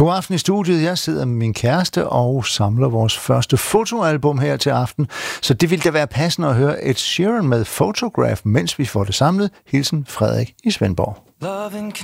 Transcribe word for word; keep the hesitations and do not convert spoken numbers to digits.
God aften i studiet. Jeg sidder med min kæreste og samler vores første fotoalbum her til aften. Så det ville da være passende at høre Ed Sheeran med Photograph, mens vi får det samlet. Hilsen Frederik i Svendborg.